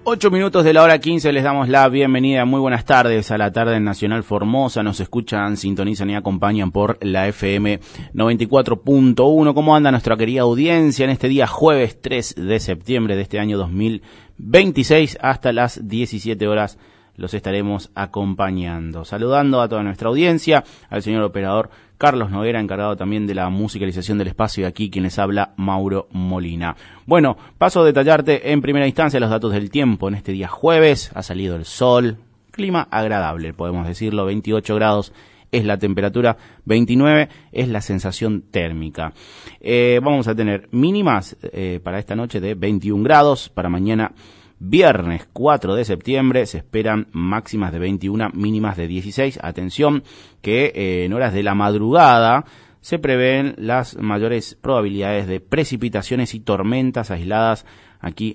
8 minutos de la hora 15, les damos la bienvenida. Muy buenas tardes a la tarde en Nacional Formosa. Nos escuchan, sintonizan y acompañan por la FM 94.1. ¿Cómo anda nuestra querida audiencia en este día jueves 3 de septiembre de este año 2026? Hasta las 17 horas los estaremos acompañando. Saludando a toda nuestra audiencia, al señor operador Carlos Noguera, encargado también de la musicalización del espacio, y aquí quien les habla, Mauro Molina. Bueno, paso a detallarte en primera instancia los datos del tiempo. En este día jueves ha salido el sol, clima agradable, podemos decirlo, 28 grados es la temperatura, 29 es la sensación térmica. Vamos a tener mínimas para esta noche de 21 grados, para mañana viernes 4 de septiembre se esperan máximas de 21, mínimas de 16. Atención que en horas de la madrugada se prevén las mayores probabilidades de precipitaciones y tormentas aisladas aquí